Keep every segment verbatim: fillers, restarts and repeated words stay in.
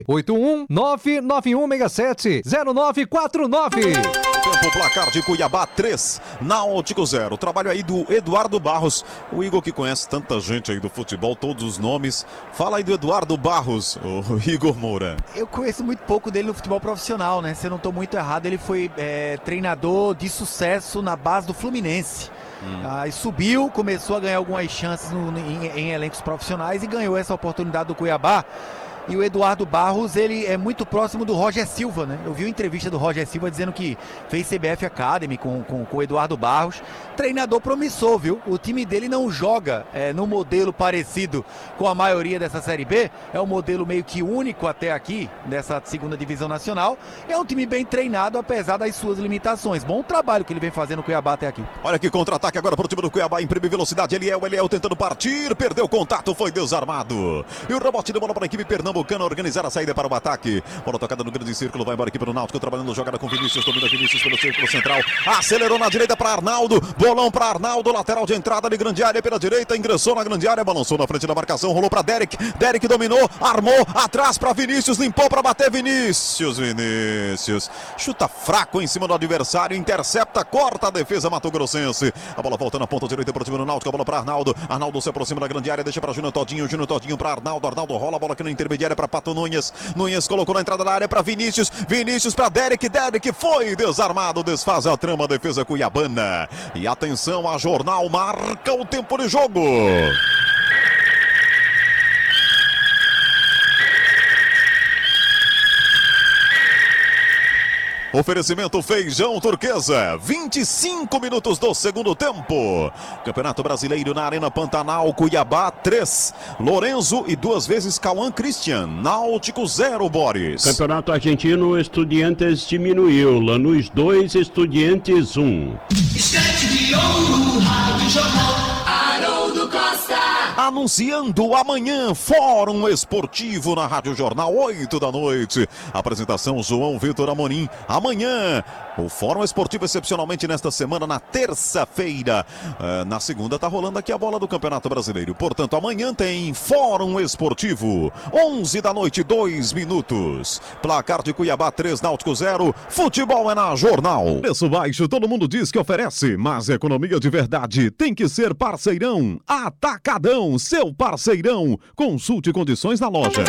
oito um nove nove um seis sete zero nove quatro nove. Tempo, placar de Cuiabá três, Náutico zero. Trabalho aí do Eduardo Barros, o Igor que conhece tanta gente aí do futebol, todos os nomes. Fala aí do Eduardo Barros, o Igor Moura. Eu conheço muito pouco dele no futebol profissional, né? Se eu não estou muito errado, ele foi é, treinador de sucesso na base do Fluminense. Hum. Aí subiu, começou a ganhar algumas chances no, em, em elencos profissionais e ganhou essa oportunidade do Cuiabá. E o Eduardo Barros, ele é muito próximo do Roger Silva, né? Eu vi uma entrevista do Roger Silva dizendo que fez C B F Academy com, com, com o Eduardo Barros. Treinador promissor, viu? O time dele não joga é, no modelo parecido com a maioria dessa Série B. É um modelo meio que único até aqui, dessa segunda divisão nacional. É um time bem treinado, apesar das suas limitações. Bom trabalho que ele vem fazendo no Cuiabá até aqui. Olha que contra-ataque agora para o time do Cuiabá. Imprime velocidade. Eliel, Eliel tentando partir. Perdeu o contato, foi desarmado. E o rebote de bola para a equipe Pernambucana organizar a saída para o ataque. Bola tocada no grande círculo, vai embora aqui para o Náutico, trabalhando jogada com Vinícius, domina Vinícius pelo círculo central, acelerou na direita para Arnaldo, bolão para Arnaldo, lateral de entrada de grande área pela direita, ingressou na grande área, balançou na frente da marcação, rolou para Derek, Derek dominou, armou, atrás para Vinícius, limpou para bater Vinícius, Vinícius, chuta fraco em cima do adversário, intercepta, corta a defesa mato-grossense, a bola volta na ponta direita para o time do Náutico, a bola para Arnaldo, Arnaldo se aproxima da grande área, deixa para Júnior Todinho, Júnior Todinho para Arnaldo, Arnaldo rola a bola aqui na intermediária para Pato Nunes, Nunes colocou na entrada da área para Vinícius, Vinícius para Derek, Derek foi desarmado, desfaz a trama, defesa cuiabana. E atenção, a Jornal marca o tempo de jogo. Oferecimento Feijão Turquesa, vinte e cinco minutos do segundo tempo. Campeonato Brasileiro na Arena Pantanal, Cuiabá três, Lorenzo e duas vezes Cauã Christian, Náutico zero, Boris. Campeonato Argentino, Estudiantes diminuiu, Lanús dois, Estudiantes um. Estante de ouro, Rádio Jornal, Haroldo Costa. Anunciando amanhã, Fórum Esportivo na Rádio Jornal, oito da noite. Apresentação João Vitor Amorim. Amanhã, o Fórum Esportivo excepcionalmente nesta semana, na terça-feira. Uh, na segunda tá rolando aqui a bola do Campeonato Brasileiro. Portanto, amanhã tem Fórum Esportivo. onze da noite, dois minutos. Placar de Cuiabá três, Náutico zero. Futebol é na Jornal. Preço baixo, todo mundo diz que oferece, mas economia de verdade tem que ser parceirão. Atacadão, seu parceirão. Consulte condições na loja.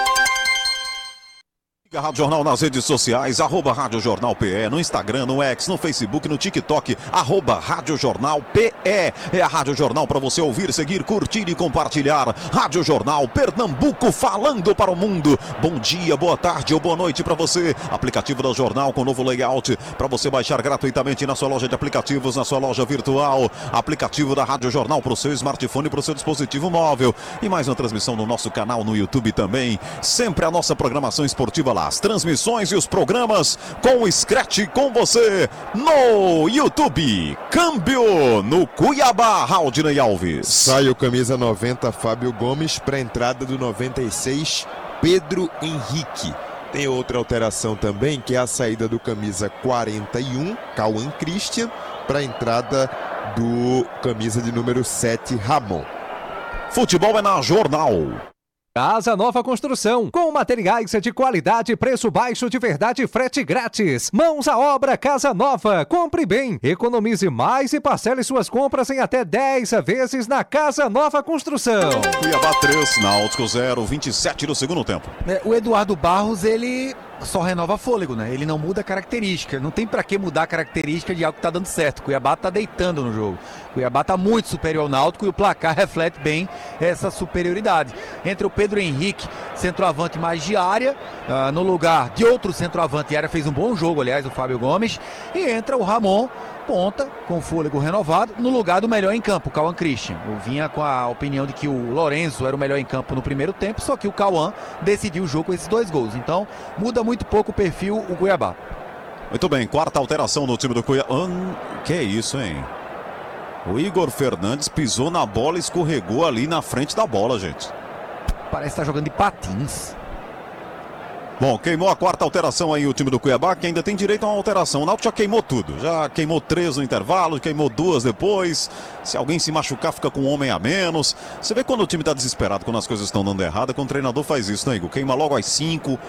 Rádio Jornal nas redes sociais, arroba Rádio Jornal P E, no Instagram, no X, no Facebook, no TikTok, arroba Rádio Jornal P E. É a Rádio Jornal para você ouvir, seguir, curtir e compartilhar. Rádio Jornal Pernambuco falando para o mundo. Bom dia, boa tarde ou boa noite para você. Aplicativo da Jornal com novo layout para você baixar gratuitamente na sua loja de aplicativos, na sua loja virtual. Aplicativo da Rádio Jornal para o seu smartphone e para o seu dispositivo móvel. E mais uma transmissão no nosso canal no YouTube também. Sempre a nossa programação esportiva lá. As transmissões e os programas com o Scratch com você no YouTube. Câmbio no Cuiabá, Raudinei Alves. Sai o camisa noventa, Fábio Gomes, para a entrada do noventa e seis, Pedro Henrique. Tem outra alteração também, que é a saída do camisa quarenta e um, Cauã Christian, para a entrada do camisa de número sete, Ramon. Futebol é na Jornal. Casa Nova Construção, com materiais de qualidade, preço baixo de verdade, frete grátis. Mãos à obra, Casa Nova. Compre bem, economize mais e parcele suas compras em até dez vezes na Casa Nova Construção. Cuiabá três, Náutico zero, vinte e sete do segundo tempo. É, o Eduardo Barros, ele só renova fôlego, né? Ele não muda a característica. Não tem pra que mudar a característica de algo que tá dando certo. Cuiabá tá deitando no jogo. Cuiabá tá muito superior ao Náutico e o placar reflete bem essa superioridade. Entre o Pedro Henrique, centroavante mais de área, uh, no lugar de outro centroavante de área, fez um bom jogo, aliás, o Fábio Gomes. E entra o Ramon, ponta, com fôlego renovado, no lugar do melhor em campo, o Cauã Christian. Eu vinha com a opinião de que o Lorenzo era o melhor em campo no primeiro tempo, só que o Cauã decidiu o jogo com esses dois gols. Então, muda muito pouco o perfil o Cuiabá. Muito bem, quarta alteração no time do Cuiabá. Hum, que é isso, hein? O Igor Fernandes pisou na bola e escorregou ali na frente da bola, gente. Parece estar jogando de patins. Bom, queimou a quarta alteração aí o time do Cuiabá, que ainda tem direito a uma alteração. O Náutico já queimou tudo. Já queimou três no intervalo, queimou duas depois. Se alguém se machucar, fica com um homem a menos. Você vê quando o time tá desesperado, quando as coisas estão dando errado, quando o treinador faz isso, né, Igor? Queima logo as cinco,